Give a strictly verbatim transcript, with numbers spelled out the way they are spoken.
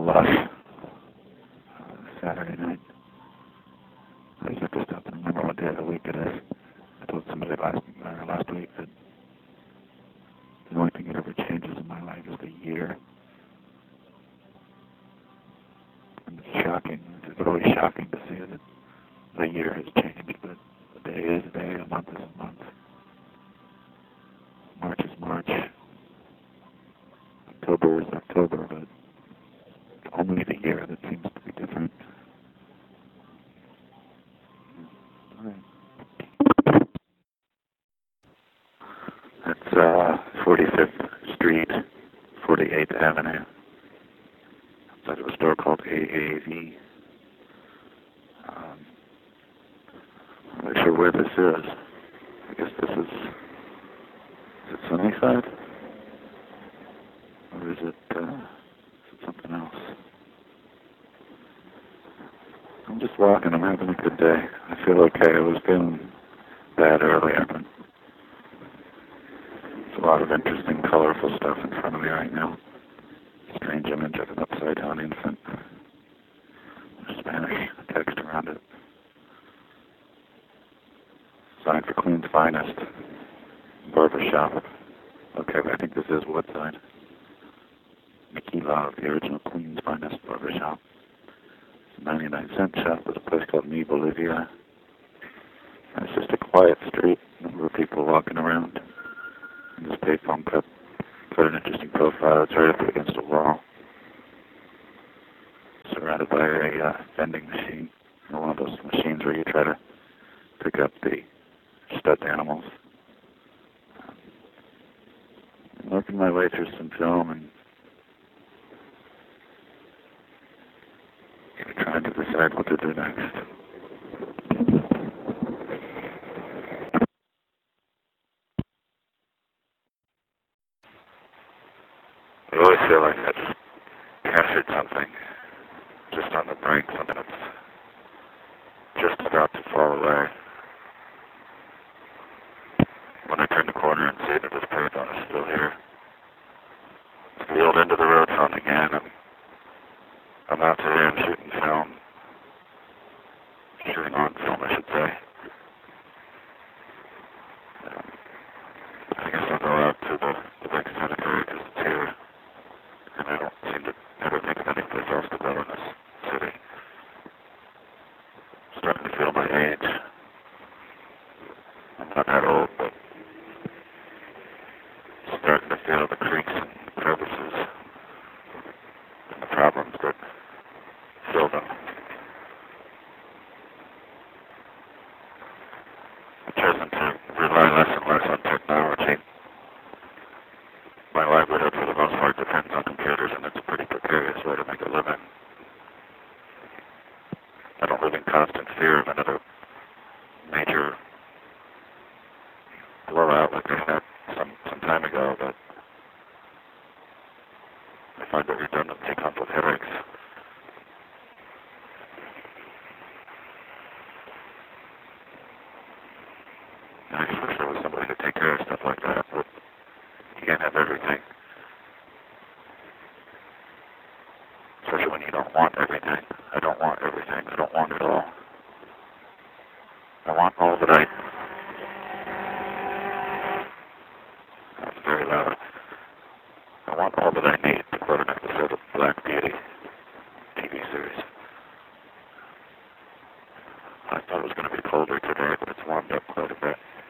Lush uh, Saturday night. I was just up and remember what day of the week it is. I told somebody last uh, last week that the only thing that ever changes in my life is the year. And it's shocking. It's really shocking to see that the year has changed, but a day is a day, a month is a month. March is March. October is October, but it's only the year that seems to be different. It's uh, forty-fifth Street, forty-eighth Avenue. Outside of a store called A A V. Um, I'm not sure where this is. I guess this is... Is it Sunnyside? Or is it, uh, is it something else? I'm just walking. I'm having a good day. I feel okay. I was feeling bad earlier, but there's a lot of interesting, colorful stuff in front of me right now. Strange image of an upside-down infant. Spanish text around it. Sign for Queens Finest. Barbershop. Okay, I think this is Woodside. Mickey Love, the original Queens Finest Barbershop. It's a ninety-nine cent shop at a place called Mi Bolivia. And it's just a quiet street. A number of people walking around. And this payphone cup. Quite an interesting profile. It's right up against a wall. Surrounded by a uh, vending machine. One of those machines where you try to pick up the stuffed animals. I'm working my way through some film and trying to decide what to do next. I always feel like I just captured something just on the brink, something that's just about to fall away. When I turn the corner and see that this payphone is still here. It's the old end of the road phone again. I'm, I'm out today. I'm shooting film. Shooting on film, I should say. Um, I guess I'll go out to the, the big cemetery because it's here. And I don't seem to ever think of any place else to go in this city. I'm starting to feel my age. I'm not that old, but starting to feel the creaks and crevices and the problems that fill them. I've chosen to rely less and less on technology. My livelihood, for the most part, depends on computers, and it's a pretty precarious way to make a living. I don't live in constant fear of another major blowout like I had some, some time ago, but I find that redundancy comes with headaches. And I just wish there was somebody to take care of stuff like that, but you can't have everything. Especially when you don't want everything. I don't want everything. I don't want it all. I want all that I... That's very loud. I want all that I need to quote an episode of Black Beauty T V series. I thought it was going to be colder today, but it's warmed up quite a bit.